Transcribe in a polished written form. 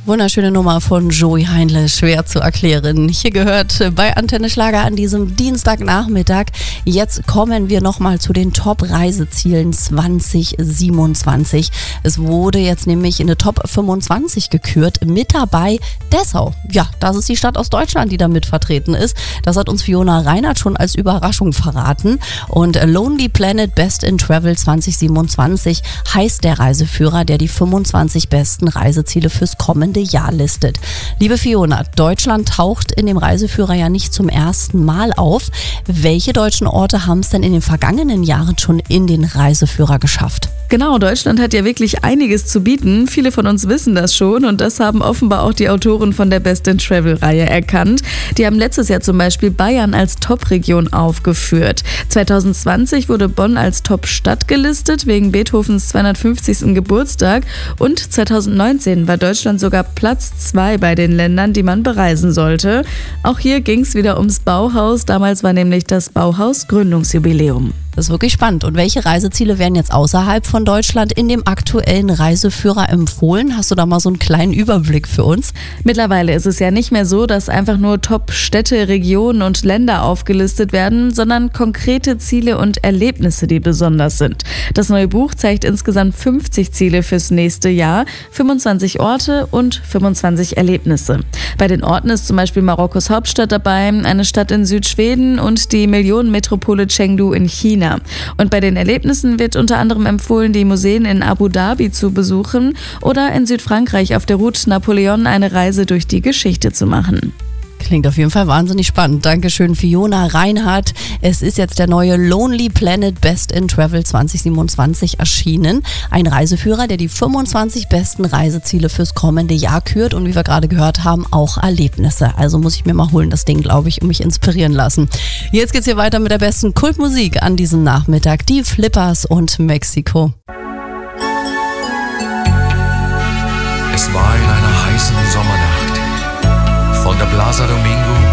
Wunderschöne Nummer von Joey Heindle, schwer zu erklären. Hier gehört bei Antenne Schlager an diesem Dienstagnachmittag. Jetzt kommen wir nochmal zu den Top-Reisezielen 2027. Es wurde jetzt nämlich in eine Top 25 gekürt. Mit dabei Dessau. Ja, das ist die Stadt aus Deutschland, die da mit vertreten ist. Das hat uns Fiona Reinhardt schon als Überraschung verraten. Und Lonely Planet Best in Travel 2027 heißt der Reiseführer, der die 25 besten Reiseziele fürs kommende Jahr listet. Liebe Fiona, Deutschland taucht in dem Reiseführer ja nicht zum ersten Mal auf. Welche deutschen Orte haben es denn in den vergangenen Jahren schon in den Reiseführer geschafft? Genau, Deutschland hat ja wirklich einiges zu bieten. Viele von uns wissen das schon und das haben offenbar auch die Autoren von der Best in Travel-Reihe erkannt. Die haben letztes Jahr zum Beispiel Bayern als Top-Region aufgeführt. 2020 wurde Bonn als Top-Stadt gelistet wegen Beethovens 250. Geburtstag und 2019 war Deutschland sogar Platz 2 bei den Ländern, die man bereisen sollte. Auch hier ging es wieder ums Bauhaus. Damals war nämlich das Bauhaus Gründungsjubiläum. Das ist wirklich spannend. Und welche Reiseziele werden jetzt außerhalb von Deutschland in dem aktuellen Reiseführer empfohlen? Hast du da mal so einen kleinen Überblick für uns? Mittlerweile ist es ja nicht mehr so, dass einfach nur Top-Städte, Regionen und Länder aufgelistet werden, sondern konkrete Ziele und Erlebnisse, die besonders sind. Das neue Buch zeigt insgesamt 50 Ziele fürs nächste Jahr, 25 Orte und 25 Erlebnisse. Bei den Orten ist zum Beispiel Marokkos Hauptstadt dabei, eine Stadt in Südschweden und die Millionenmetropole Chengdu in China. Und bei den Erlebnissen wird unter anderem empfohlen, die Museen in Abu Dhabi zu besuchen oder in Südfrankreich auf der Route Napoleon eine Reise durch die Geschichte zu machen. Klingt auf jeden Fall wahnsinnig spannend. Dankeschön, Fiona Reinhardt. Es ist jetzt der neue Lonely Planet Best in Travel 2027 erschienen. Ein Reiseführer, der die 25 besten Reiseziele fürs kommende Jahr kürt und wie wir gerade gehört haben, auch Erlebnisse. Also muss ich mir mal holen, das Ding, glaube ich, und mich inspirieren lassen. Jetzt geht's hier weiter mit der besten Kultmusik an diesem Nachmittag. Die Flippers und Mexiko. Es war in einer heißen Sommernacht. Von der Plaza Domingo